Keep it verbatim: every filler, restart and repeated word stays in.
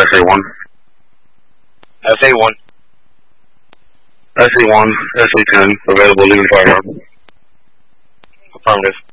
A one. S A one. S A one, S A ten, available leaving firearm. Affirmative.